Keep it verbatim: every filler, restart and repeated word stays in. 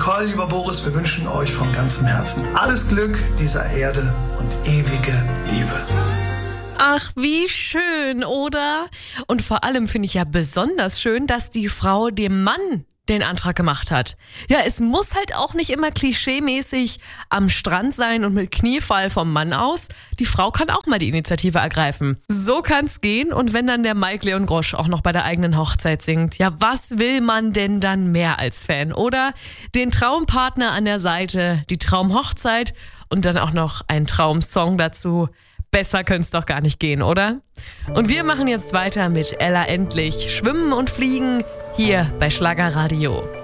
Nicole, lieber Boris, wir wünschen euch von ganzem Herzen alles Glück dieser Erde und ewige Liebe. Ach, wie schön, oder? Und vor allem finde ich ja besonders schön, dass die Frau dem Mann den Antrag gemacht hat. Ja, es muss halt auch nicht immer klischeemäßig am Strand sein und mit Kniefall vom Mann aus. Die Frau kann auch mal die Initiative ergreifen. So kann's gehen. Und wenn dann der Mike Leon Grosch auch noch bei der eigenen Hochzeit singt, ja, was will man denn dann mehr als Fan, oder? Den Traumpartner an der Seite, die Traumhochzeit und dann auch noch ein Traumsong dazu. Besser könnte es doch gar nicht gehen, oder? Und wir machen jetzt weiter mit Ella Endlich. Schwimmen und Fliegen hier bei Schlagerradio.